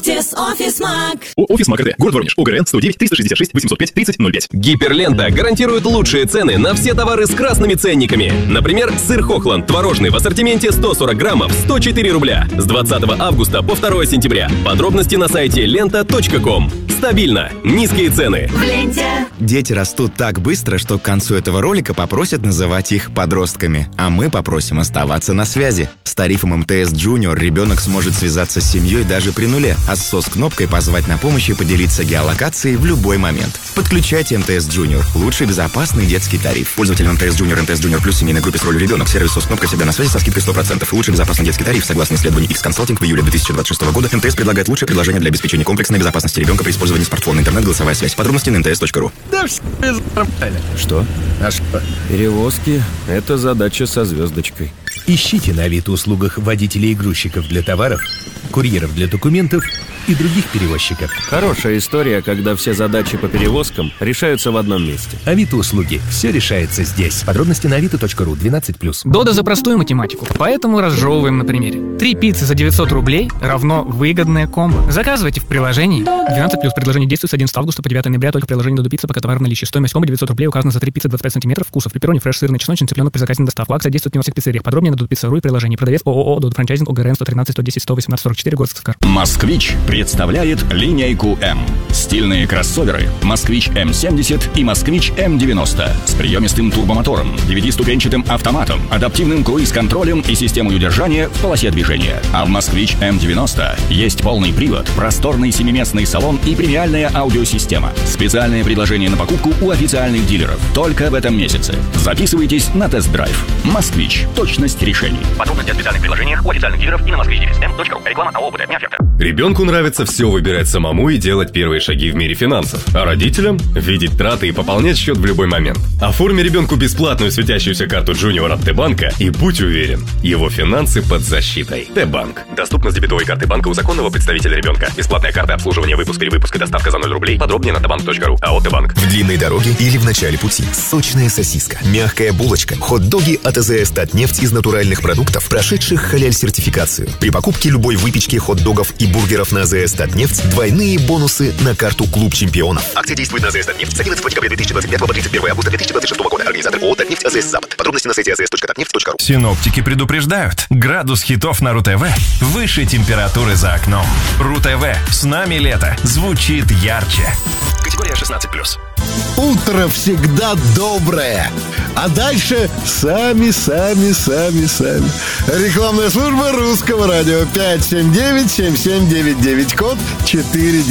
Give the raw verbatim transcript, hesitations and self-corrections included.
Ленте с Офисмаг. Офисмаг эр тэ. Город Воронеж. ОГРН сто девять триста шестьдесят шесть восемьсот пять тридцать ноль пять. Гиперлента гарантирует лучшие цены на все товары с красными ценниками. Например, сыр Хохланд творожный в ассортименте сто сорок граммов сто четыре рубля с двадцатого августа по второе сентября. Подробности на сайте лента точка ком. Стабильно. Низкие цены. В ленте. Дети растут так быстро, что к концу этого ролика попросят называть их подростками. А мы попросим оставаться на связи. С тарифом эм тэ эс Junior ребенок сможет связаться с семьей даже при нуле, а с сос-кнопкой позвать на помощь и поделиться геолокацией в любой момент. Подключайте эм тэ эс Junior. Лучший безопасный детский тариф. Пользователь эм тэ эс Junior, эм тэ эс Junior Plus семейной группе с ролью ребенок. Сервис сос-кнопка всегда на связи со скидкой сто процентов. Лучший безопасный детский тариф. Согласно исследованию X-Consulting в июле две тысячи двадцать шестого года, эм тэ эс предлагает лучшее предложение для обеспечения комплексной безопасности ребенка при использовании смартфона, интернет, голосовая связь. Подробности на эн тэ эс точка ру. Да все нормально. Что? А что? Перевозки – это задача со звездочкой. Ищите на Авито-услугах водителей и грузчиков для товаров, курьеров для документов и других перевозчиков. Хорошая история, когда все задачи по перевозкам решаются в одном месте. Авито-услуги. Все решается здесь. Подробности на авито точка ру. двенадцать плюс. Дода за простую математику, поэтому разжевываем на примере. Три пиццы за девятьсот рублей равно выгодное комбо. Заказывайте в приложении. двенадцать плюс. Предложение действует с одиннадцатого августа по девятое ноября только в приложении Додо Пицца, пока товар в наличии. Стоимость комбо девятьсот рублей указана за три пиццы двадцать пять сантиметров вкусов. Пепперони, фреш, сырный, чесночный, цыпленок при заказе на доставку. Акция действует не во всех пиццериях. Подробнее на додопицца точка ру и приложении. Продавец ООО Додо Франчайзинг ОГРН сто тринадцать сто десять сто восемнадцать сорок четыре Горск. Москвич представляет линейку М. Стильные кроссоверы Москвич эм семьдесят и Москвич эм девяносто с приемистым турбомотором, девятиступенчатым автоматом, адаптивным круиз-контролем и системой удержания в полосе движения. А в Москвич эм девяносто есть полный привод, просторный семиместный салон и премиальная аудиосистема. Специальное предложение на покупку у официальных дилеров только в этом месяце. Записывайтесь на тест-драйв. Москвич. Точность решений. Подробности о специальных приложениях у официальных дилеров и на москвич эм точка ру. Реклама АО ОБД. Не оферта. Ребенку нравится все выбирать самому и делать первые шаги в мире финансов. А родителям – видеть траты и пополнять счет в любой момент. Оформи ребенку бесплатную светящуюся карту Junior от Т-банка и будь уверен, его финансы под защитой. Т-банк. Доступно с дебетовой карты банка у законного представителя ребенка. Бесплатная карта обслуживания, выпуск, перевыпуск и доставка за ноль рублей. Подробнее на тэ банк точка ру. АО Т-банк. В длинной дороге или в начале пути. Сочная сосиска, мягкая булочка, хот-доги от АЗС Татнефть из натуральных продуктов, прошедших халяль-сертификацию. При покупке любой выпечки, хот-догов и бургеров на АЗС Татнефть двойные бонусы на карту Клуб Чемпионов. Акция действует на АЗС Татнефть с одиннадцатого декабря две тысячи двадцать пятого по тридцать первое августа две тысячи двадцать шестого года. Организатор ООО «Татнефть АЗС Запад». Подробности на сайте эй зэ эс точка татнефть точка ру. Синоптики предупреждают. Градус хитов на РУ-ТВ выше температуры за окном. РУ-ТВ. С нами лето. Звучит ярче. Категория шестнадцать плюс. Утро всегда доброе. А дальше сами, сами, сами, сами. Рекламная служба Русского радио. пять семь девять семь семь девять девять, код четыре.